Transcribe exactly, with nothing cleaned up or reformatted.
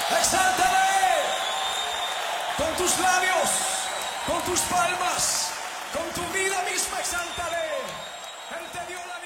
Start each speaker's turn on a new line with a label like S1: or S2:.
S1: Exáltale con tus labios, con tus palmas, con tu vida misma, exáltale. Él te dio la